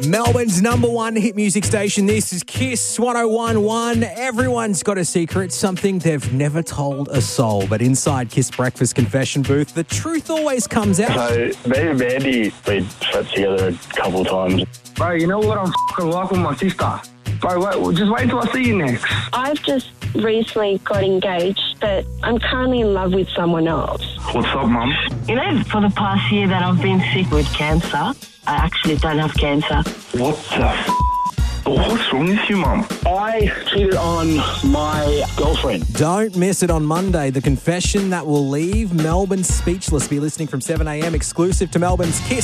Melbourne's number one hit music station. This is Kiss 101.1. Everyone's got a secret, something they've never told a soul. But inside Kiss Breakfast Confession Booth, the truth always comes out. So, me and Mandy, we slept together a couple of times. Bro, you know what I'm like with my sister? Bro, just wait till I see you next. I've just recently got engaged, but I'm currently in love with someone else. What's up, Mum? You know, for the past year that I've been sick with cancer, I actually don't have cancer. What the What's wrong with you, Mum? I cheated on my girlfriend. Don't miss it on Monday. The confession that will leave Melbourne speechless. Be listening from 7 a.m. exclusive to Melbourne's Kiss.